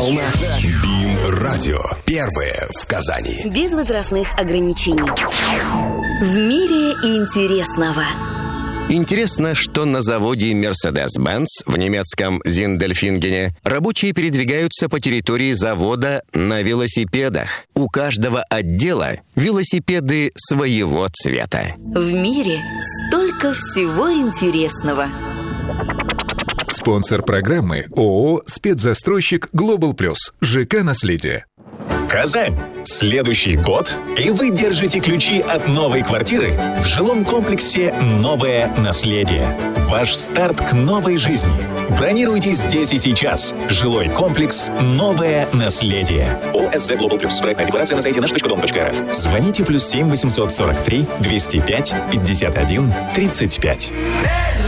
волна. БИМ-радио. Первое в Казани. Без возрастных ограничений. В мире интересного. Интересно, что на заводе Mercedes-Benz в немецком Зиндельфингене рабочие передвигаются по территории завода на велосипедах. У каждого отдела велосипеды своего цвета. В мире столько всего интересного. Спонсор программы ООО «Спецзастройщик Глобал Плюс». ЖК «Наследие». Казань. Следующий год, и вы держите ключи от новой квартиры в жилом комплексе «Новое наследие». Ваш старт к новой жизни. Бронируйте здесь и сейчас. Жилой комплекс «Новое наследие». ОСЗ Global Plus. Проектная декларация на сайте наш.дом.рф. Звоните +7 843 205 51 35.